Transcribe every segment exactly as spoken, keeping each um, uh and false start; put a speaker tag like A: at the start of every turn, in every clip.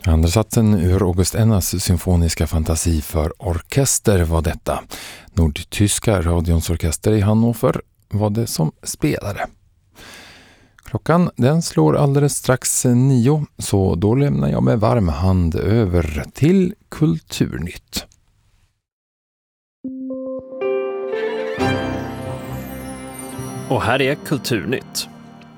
A: Andra satsen ur August Ennas symfoniska fantasi för orkester var detta. Nordtyska radions orkester i Hannover var det som spelade. Klockan den slår alldeles strax nio, så då lämnar jag med varm hand över till Kulturnytt.
B: Och här är Kulturnytt.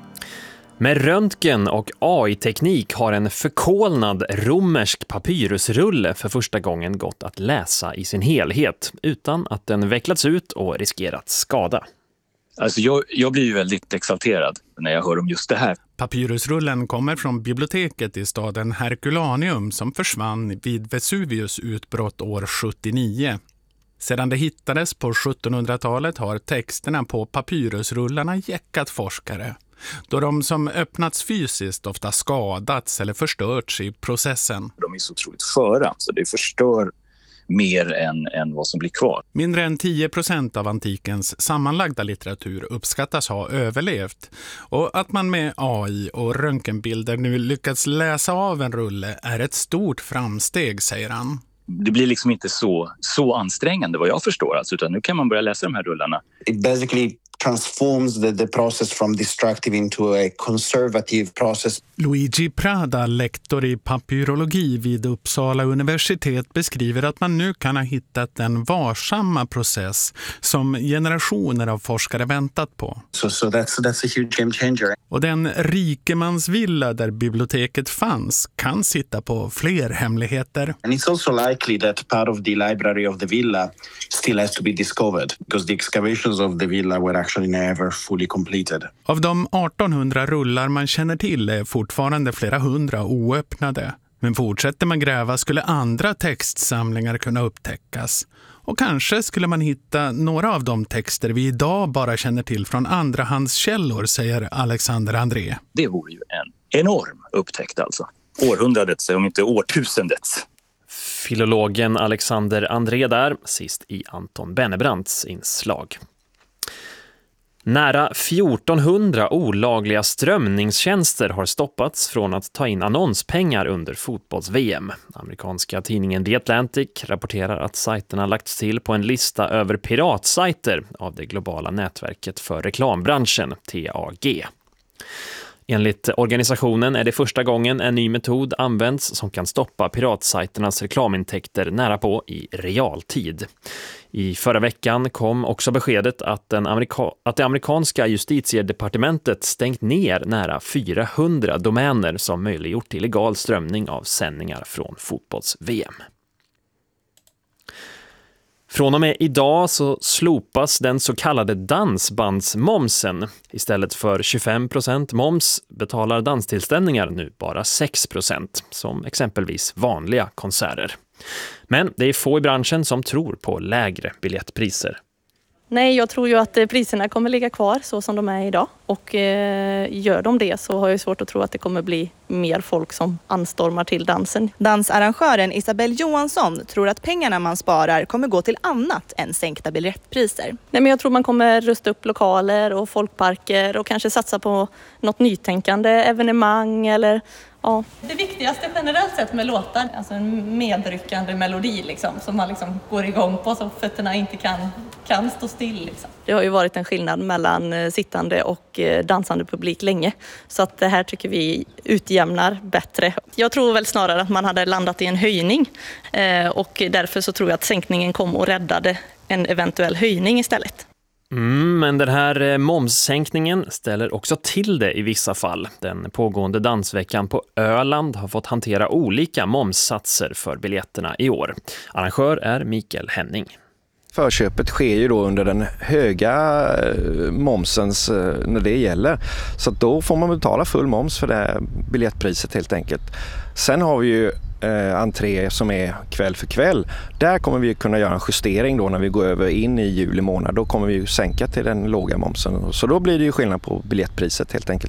B: Med röntgen och A I-teknik har en förkolnad romersk papyrusrulle för första gången gått att läsa i sin helhet utan att den vecklats ut och riskerat skada.
C: Alltså jag, jag blir ju väldigt exalterad när jag hör om just det här.
D: Papyrusrullen kommer från biblioteket i staden Herculaneum som försvann vid Vesuvius utbrott år sjuttionio. Sedan det hittades på sjuttonhundratalet har texterna på papyrusrullarna jäckat forskare, då de som öppnats fysiskt ofta skadats eller förstörts i processen.
C: De är så otroligt sköra, så det förstör mer än, än vad som blir kvar.
D: Mindre än tio procent av antikens sammanlagda litteratur uppskattas ha överlevt. Och att man med A I och röntgenbilder nu lyckats läsa av en rulle är ett stort framsteg, säger han.
C: Det blir liksom inte så, så ansträngande vad jag förstår, alltså, utan nu kan man börja läsa de här rullarna.
E: It basically transforms the, the process from destructive into a conservative process.
D: Luigi Prada, lektor i papyrologi vid Uppsala universitet, beskriver att man nu kan ha hittat en varsamma process som generationer av forskare väntat på.
E: So, so that's, that's a huge game changer.
D: Och den rikemansvilla där biblioteket fanns kan sitta på fler hemligheter.
E: And it's also likely that part of the library of the villa still has to be discovered because the excavations of the villa were actually never fully completed.
D: Av de artonhundra rullar man känner till är fortfarande flera hundra oöppnade. Men fortsätter man gräva skulle andra textsamlingar kunna upptäckas. Och kanske skulle man hitta några av de texter vi idag bara känner till från andrahandskällor, säger Alexander André.
C: Det vore ju en enorm upptäckt alltså. Århundradets, om inte årtusendets.
B: Filologen Alexander André där, sist i Anton Bennebrandts inslag. Nära fjortonhundra olagliga strömningstjänster har stoppats från att ta in annonspengar under fotbolls-V M. Amerikanska tidningen The Atlantic rapporterar att sajterna lagts till på en lista över piratsajter av det globala nätverket för reklambranschen, T A G. Enligt organisationen är det första gången en ny metod används som kan stoppa piratsajternas reklamintäkter nära på i realtid. I förra veckan kom också beskedet att, den Amerika- att det amerikanska justitiedepartementet stängt ner nära fyrahundra domäner som möjliggjort illegal strömning av sändningar från fotbolls-V M. Från och med idag så slopas den så kallade dansbandsmomsen. Istället för tjugofem procent moms betalar danstillställningar nu bara sex procent, som exempelvis vanliga konserter. Men det är få i branschen som tror på lägre biljettpriser.
F: Nej, jag tror ju att priserna kommer ligga kvar så som de är idag. Och eh, gör de det så har jag svårt att tro att det kommer bli mer folk som anstormar till dansen.
G: Dansarrangören Isabelle Johansson tror att pengarna man sparar kommer gå till annat än sänkta biljettpriser.
F: Nej, men jag tror man kommer rusta upp lokaler och folkparker och kanske satsa på något nytänkande evenemang eller... Ja. Det viktigaste generellt sett med låtar, alltså en medryckande melodi liksom, som man liksom går igång på så fötterna inte kan, kan stå still. Liksom. Det har ju varit en skillnad mellan sittande och dansande publik länge, så att det här tycker vi utjämnar bättre. Jag tror väl snarare att man hade landat i en höjning och därför så tror jag att sänkningen kom och räddade en eventuell höjning istället.
B: Mm, men den här momssänkningen ställer också till det i vissa fall. Den pågående dansveckan på Öland har fått hantera olika momssatser för biljetterna i år. Arrangör är Mikael Henning.
H: Förköpet sker ju då under den höga momsens när det gäller. Så då får man betala full moms för det biljettpriset helt enkelt. Sen har vi ju eh, entré som är kväll för kväll. Där kommer vi kunna göra en justering då när vi går över in i juli månad. Då kommer vi ju sänka till den låga momsen. Så då blir det ju skillnad på biljettpriset helt enkelt.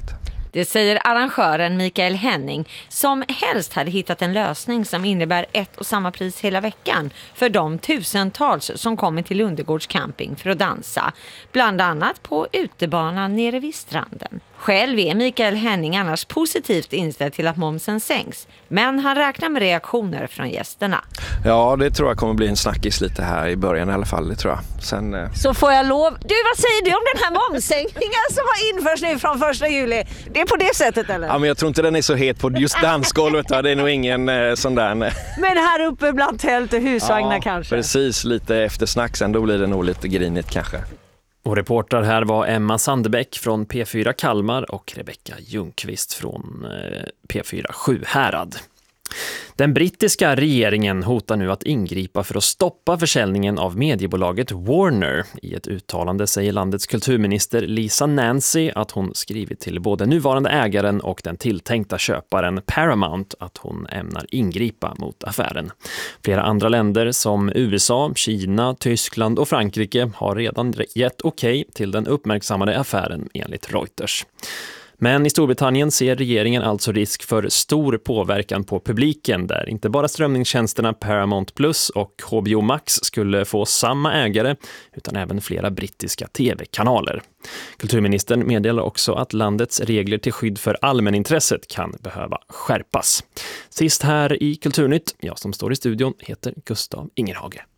I: Det säger arrangören Mikael Henning, som helst hade hittat en lösning som innebär ett och samma pris hela veckan för de tusentals som kommer till Lundegårds camping för att dansa, bland annat på utebanan nere vid stranden. Själv är Mikael Henning annars positivt inställd till att momsen sänks, men han räknar med reaktioner från gästerna.
H: Ja, det tror jag kommer bli en snackis lite här i början i alla fall, det tror jag. Sen, eh...
I: Så får jag lov. Du, vad säger du om den här momssänkningen som har införs nu från första juli? Det är på det sättet, eller?
H: Ja, men jag tror inte den är så het på just dansgolvet. Det är nog ingen eh, sån där...
I: Men här uppe bland tält och husvagnar ja, kanske?
H: Precis, lite eftersnack sen. Då blir det nog lite grinigt kanske.
B: Och reporter här var Emma Sandebäck från P fyra Kalmar och Rebecka Ljungqvist från P fyra Sjuhärad. Den brittiska regeringen hotar nu att ingripa för att stoppa försäljningen av mediebolaget Warner. I ett uttalande säger landets kulturminister Lisa Nancy att hon skrivit till både nuvarande ägaren och den tilltänkta köparen Paramount att hon ämnar ingripa mot affären. Flera andra länder som U S A, Kina, Tyskland och Frankrike har redan gett okej till den uppmärksammade affären enligt Reuters. Men i Storbritannien ser regeringen alltså risk för stor påverkan på publiken där inte bara strömningstjänsterna Paramount Plus och H B O Max skulle få samma ägare utan även flera brittiska tv-kanaler. Kulturministern meddelar också att landets regler till skydd för allmänintresset kan behöva skärpas. Sist här i Kulturnytt, jag som står i studion heter Gustav Ingerhage.